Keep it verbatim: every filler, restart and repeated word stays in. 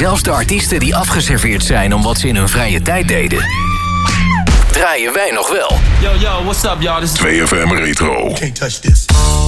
Zelfs de artiesten die afgeserveerd zijn om wat ze in hun vrije tijd deden, draaien wij nog wel. Yo, yo, what's up, y'all? This is twee F M Retro. Can't touch this.